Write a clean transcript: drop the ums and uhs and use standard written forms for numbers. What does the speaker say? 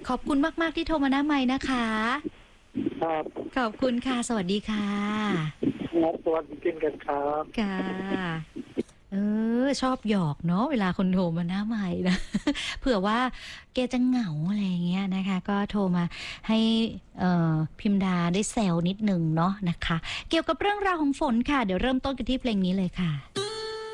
ขอบคุณมากๆที่โทรมาหน้าไมค์นะคะครับขอบคุณค่ะสวัสดีค่ะนัดตัวจริงๆกันครับค่ะชอบหยอกเนาะเวลาคนโทรมาหน้าไมค์นะเผื่อว่าแกจะเหงาอะไรอย่างเงี้ยนะคะก็โทรมาให้พิมดาได้แซวนิดหนึ่งเนาะนะคะเกี่ยวกับเรื่องราวของฝนค่ะเดี๋ยวเริ่มต้นกันที่เพลงนี้เลยค่ะ